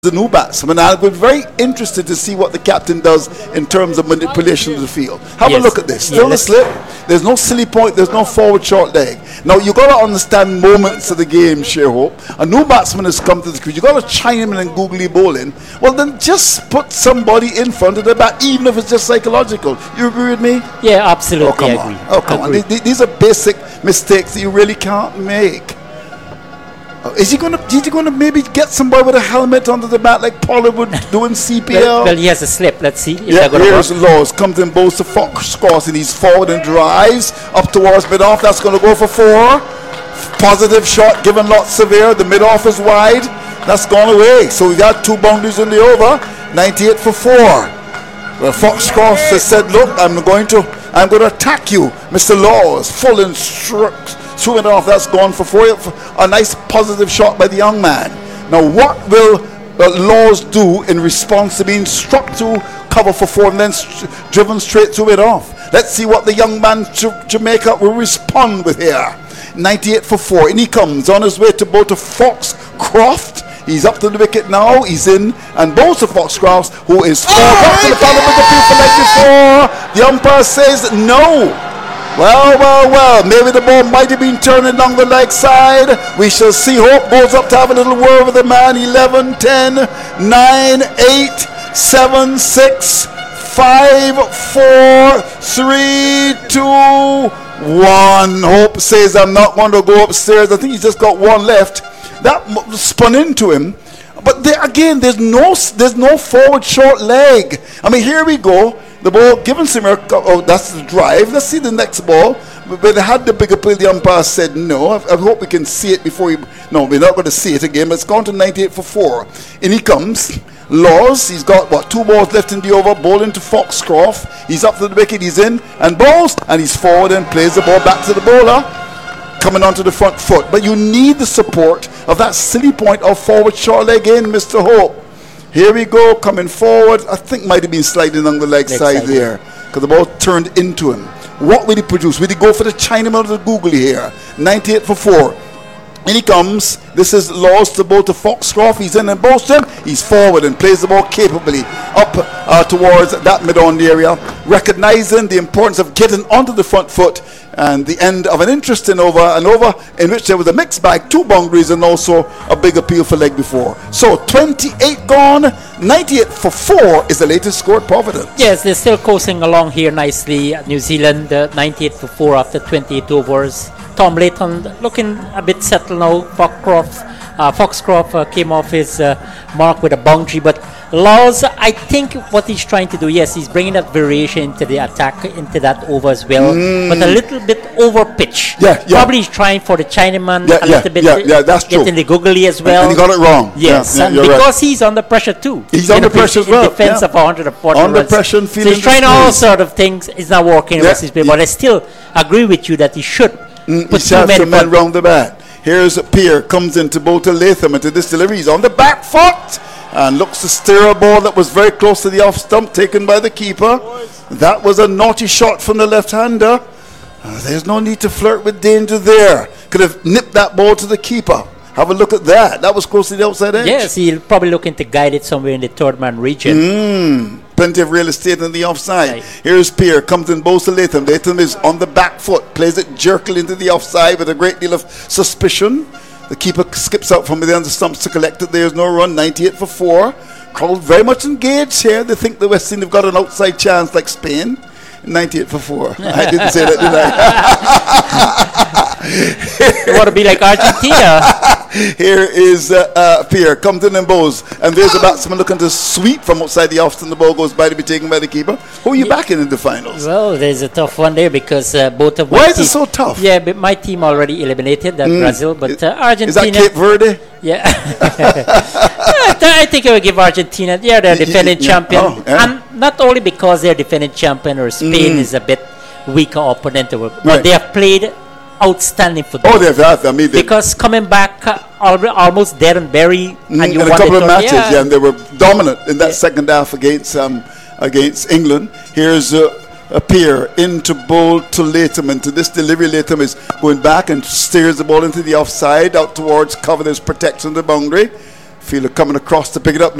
the new batsman. I'll be very interested to see what the captain does in terms of manipulation of the field. Have a look at this. Still a slip. There's no silly point. There's no forward short leg. Now, you got to understand moments of the game, Sheerhope. A new batsman has come to the crease. You got to chime him in and googly bowling. Well, then just put somebody in front of the bat, even if it's just psychological. You agree with me? Yeah, absolutely. Oh, come on. Oh, come on. These are basic mistakes that you really can't make. Is he going to maybe get somebody with a helmet under the bat like Pollard would do in CPL? Well, he has a slip. Let's see. Yeah, here's Laws. Comes in, bowls to Fox Cross, and he's forward and drives up towards mid-off. That's going to go for 4. Positive shot given lots of air. The mid-off is wide. That's gone away. So we got 2 boundaries in the over. 98 for 4. Well, Fox Cross has said, look, I'm going to attack you, Mr. Laws. Full and threw it off. That's gone for 4. A nice positive shot by the young man. Now, what will Laws do in response to being struck to cover for 4 and then driven straight to it off? Let's see what the young man Jamaica will respond with here. 98 for 4. In he comes on his way to bowl to Foxcroft. He's up to the wicket now. He's in and bowls to Foxcroft, who is four. Back to the ball with the people like before. The umpire says no. Well, maybe the ball might have been turning down the leg side. We shall see. Hope goes up to have a little word with the man. 11, 10, 9, 8, 7, 6, 5, 4, 3, 2, 1. Hope says, I'm not going to go upstairs. I think he's just got 1 left. That spun into him. But there, again, there's no forward short leg. I mean, here we go. The ball given Simmer. Oh, that's the drive. Let's see the next ball. But they had the bigger play. The umpire said no. I hope we can see it before no, we're not going to see it again. But it's gone to 98 for 4. In he comes. Laws. He's got 2 balls left in the over. Bowling to Foxcroft. He's up to the wicket. He's in and bowls. And he's forward and plays the ball back to the bowler. Coming onto the front foot. But you need the support of that silly point of forward short leg in, Mr. Hope. Here we go, coming forward. I think might have been sliding on the leg side there because the ball turned into him. What will he produce? Will he go for the Chinaman or the googly here? 98 for 4. In he comes. This is Laws to bowl to Foxcroft. He's in and bowls him. He's forward and plays the ball capably up towards that mid-on area, recognizing the importance of getting onto the front foot and the end of an interesting over, an over in which there was a mixed bag, 2 boundaries and also a big appeal for leg before. So 28 gone, 98 for 4 is the latest score at Providence. Yes, they're still coasting along here nicely. New Zealand 98 for 4 after 28 overs. Tom Layton looking a bit settled now. Foxcroft came off his mark with a boundary, but Laws, I think what he's trying to do, yes, he's bringing that variation into the attack, into that over as well, but a little bit over pitch. Probably he's trying for the Chinaman a little bit. That's true. Getting the googly as well. And he got it wrong. Yes, and because he's under pressure too. He's under pressure as well. Defense of 140 under runs. Pressure and feeling. So he's trying all sort of things. It's not working. But I still agree with you that he should put 2 men round the bat. Here's Pierre, comes into bowl to Latham, into this delivery. He's on the back foot and looks to steer a ball that was very close to the off stump, taken by the keeper. That was a naughty shot from the left-hander. There's no need to flirt with danger there. Could have nipped that ball to the keeper. Have a look at that. That was close to the outside edge. Yes, he'll probably looking to guide it somewhere in the third man region. Plenty of real estate on the offside. Right. Here's Pierre, comes in, bowls to Latham. Latham is on the back foot, plays it jerkily into the offside with a great deal of suspicion. The keeper skips out from within the stumps to collect it. There's no run. 98 for 4. Crowd very much engaged here. They think the West Indies have got an outside chance like Spain. 98 for 4. I didn't say that, did I? You want to be like Argentina. Here is Pierre, comes in and bowls. And there's a batsman looking to sweep from outside the off, and the ball goes by to be taken by the keeper. Who are you backing in the finals? Well, there's a tough one there because both of Why is it so tough? Yeah, but my team already eliminated Brazil, but Argentina. Is that Cape Verde? Yeah. I think I will give Argentina. Yeah, they're defending champion. Oh, yeah. And not only because they're defending champion or Spain is a bit weaker opponent, but they have played outstanding football. Oh, they have. I mean, because coming back almost dead and buried, and you won a couple of matches, and they were dominant in that second half against England. Here's Pierre into bowl to Latham, and to this delivery, Latham is going back and steers the ball into the offside, out towards cover. There's protection of the boundary. Fielder coming across to pick it up.